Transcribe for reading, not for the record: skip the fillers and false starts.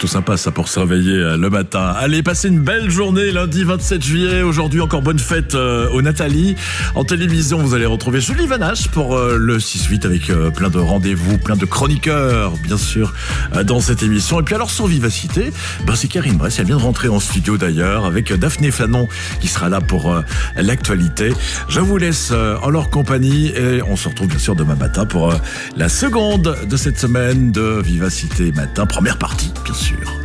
plutôt sympa ça pour se réveiller le matin. Allez, passez une belle journée lundi 27 juillet. Aujourd'hui encore bonne fête aux Nathalie. En télévision, vous allez retrouver Julie Vanache pour le 6-8 avec plein de rendez-vous, plein de chroniqueurs bien sûr dans cette émission. Et puis alors sur Vivacité, c'est Karine Bress, elle vient de rentrer en studio d'ailleurs avec Daphné Fanon qui sera là pour l'actualité. Je vous laisse en leur compagnie et on se retrouve bien sûr demain matin pour la seconde de cette semaine de Vivacité Matin, première partie bien sûr.